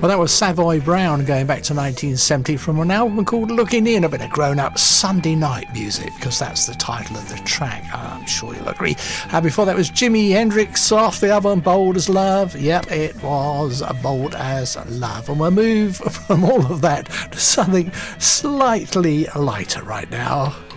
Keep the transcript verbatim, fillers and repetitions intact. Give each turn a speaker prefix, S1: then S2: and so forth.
S1: Well, that was Savoy Brown going back to nineteen seventy from an album called Looking In, a bit of grown-up Sunday night music, because that's the title of the track. I'm sure you'll agree. Uh, before that was Jimi Hendrix off the album Bold as Love. Yep, it was Bold as Love. And we'll move from all of that to something slightly lighter right now.